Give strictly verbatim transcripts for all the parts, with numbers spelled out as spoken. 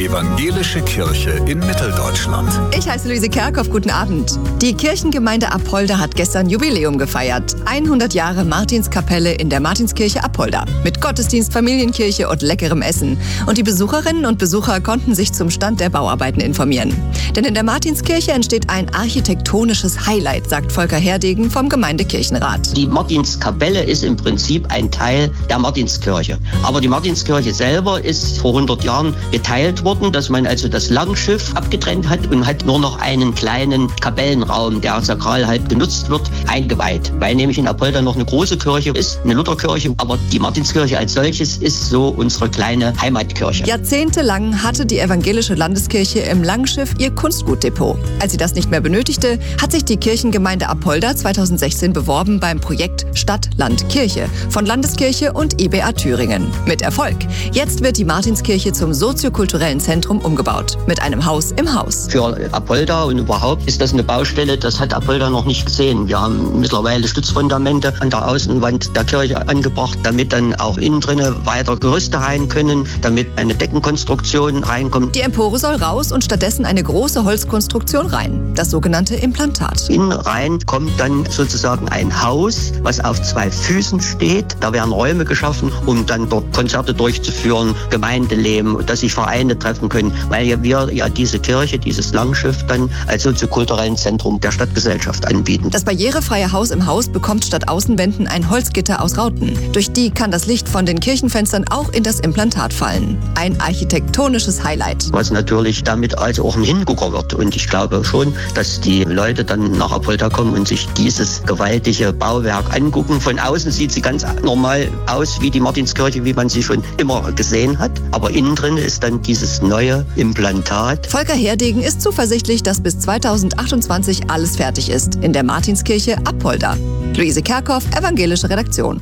Evangelische Kirche in Mitteldeutschland. Ich heiße Luise Kerkhoff, guten Abend. Die Kirchengemeinde Apolda hat gestern Jubiläum gefeiert. hundert Jahre Martinskapelle in der Martinskirche Apolda. Mit Gottesdienst, Familienkirche und leckerem Essen. Und die Besucherinnen und Besucher konnten sich zum Stand der Bauarbeiten informieren. Denn in der Martinskirche entsteht ein architektonisches Highlight, sagt Volker Herdegen vom Gemeindekirchenrat. Die Martinskapelle ist im Prinzip ein Teil der Martinskirche. Aber die Martinskirche selber ist vor hundert Jahren geteilt worden, dass man also das Langschiff abgetrennt hat und hat nur noch einen kleinen Kapellenraum, der sakral halt genutzt wird, eingeweiht. Weil nämlich in Apolda noch eine große Kirche ist, eine Lutherkirche, aber die Martinskirche als solches ist so unsere kleine Heimatkirche. Jahrzehntelang hatte die evangelische Landeskirche im Langschiff ihr Kunstgutdepot. Als sie das nicht mehr benötigte, hat sich die Kirchengemeinde Apolda zweitausendsechzehn beworben beim Projekt Stadt, Land, Kirche von Landeskirche und I B A Thüringen. Mit Erfolg. Jetzt wird die Martinskirche zum soziokulturellen Zentrum umgebaut. Mit einem Haus im Haus. Für Apolda und überhaupt ist das eine Baustelle, das hat Apolda noch nicht gesehen. Wir haben mittlerweile Stützfundamente an der Außenwand der Kirche angebracht, damit dann auch innen drinne weiter Gerüste rein können, damit eine Deckenkonstruktion reinkommt. Die Empore soll raus und stattdessen eine große Holzkonstruktion rein. Das sogenannte Implantat. Innen rein kommt dann sozusagen ein Haus, was auf zwei Füßen steht. Da werden Räume geschaffen, um dann dort Konzerte durchzuführen, Gemeindeleben, dass sich Vereine treffen können, weil wir ja diese Kirche, dieses Langschiff dann als soziokulturellen Zentrum der Stadtgesellschaft anbieten. Das barrierefreie Haus im Haus bekommt statt Außenwänden ein Holzgitter aus Rauten. Durch die kann das Licht von den Kirchenfenstern auch in das Implantat fallen. Ein architektonisches Highlight. Was natürlich damit also auch ein Hingucker wird. Und ich glaube schon, dass die Leute dann nach Apolda kommen und sich dieses gewaltige Bauwerk angucken. Von außen sieht sie ganz normal aus wie die Martinskirche, wie man sie schon immer gesehen hat. Aber innen drin ist dann dieses neue Implantat. Volker Herdegen ist zuversichtlich, dass bis zweitausendachtundzwanzig alles fertig ist. In der Martinskirche Apolda. Luise Kerkhoff, Evangelische Redaktion.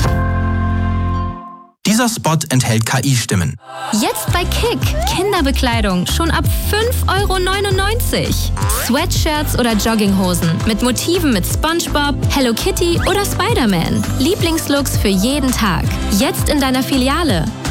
Dieser Spot enthält K I-Stimmen. Jetzt bei Kick. Kinderbekleidung schon ab fünf Euro neunundneunzig. Sweatshirts oder Jogginghosen mit Motiven mit SpongeBob, Hello Kitty oder Spider-Man. Lieblingslooks für jeden Tag. Jetzt in deiner Filiale.